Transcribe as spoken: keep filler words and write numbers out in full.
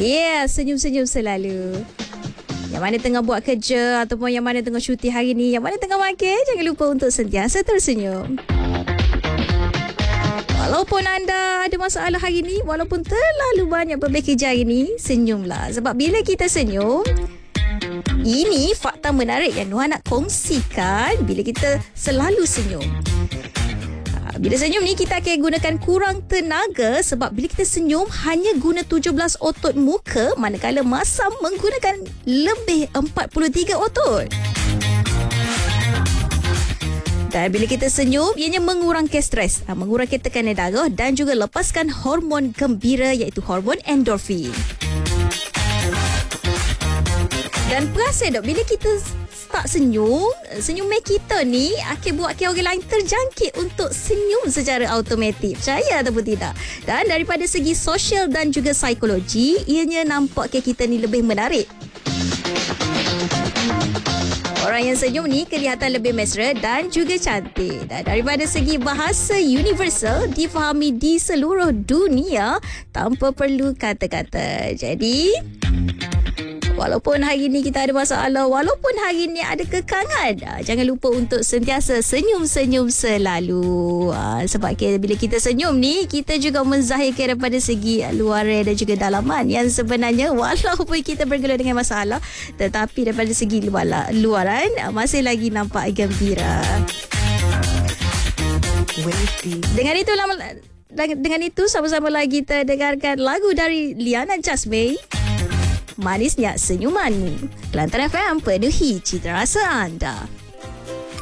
Yeah, senyum-senyum selalu. Yang mana tengah buat kerja ataupun yang mana tengah cuti hari ni, yang mana tengah makan, jangan lupa untuk sentiasa tersenyum. Walaupun anda ada masalah hari ni, walaupun terlalu banyak bekerja hari ni, senyumlah. Sebab bila kita senyum, ini fakta menarik yang Nuha nak kongsikan. Bila kita selalu senyum, bila senyum ni kita akan gunakan kurang tenaga. Sebab bila kita senyum hanya guna tujuh belas otot muka, manakala masam menggunakan lebih empat puluh tiga otot. Dan bila kita senyum, ianya mengurangkan stres, mengurangkan tekanan darah dan juga lepaskan hormon gembira iaitu hormon endorfin. Dan perasan tak bila kita start senyum, senyuman kita ni akan buatkan orang lain terjangkit untuk senyum secara automatik. Percaya ataupun tidak? Dan daripada segi sosial dan juga psikologi, ianya nampak kita ni lebih menarik. Orang yang senyum ni kelihatan lebih mesra dan juga cantik. Dan daripada segi bahasa universal, difahami di seluruh dunia tanpa perlu kata-kata. Jadi, walaupun hari ni kita ada masalah, walaupun hari ni ada kekangan, jangan lupa untuk sentiasa senyum-senyum selalu. Sebab bila kita senyum ni, kita juga menzahirkan daripada segi luaran dan juga dalaman. Yang sebenarnya walaupun kita bergelut dengan masalah, tetapi daripada segi luaran masih lagi nampak gembira. Dengan itu lama dengan itu sama-sama lagi kita dengarkan lagu dari Liana Jasmine, Manisnya Senyumanmu. Kelantan F M, penuhi cita rasa anda.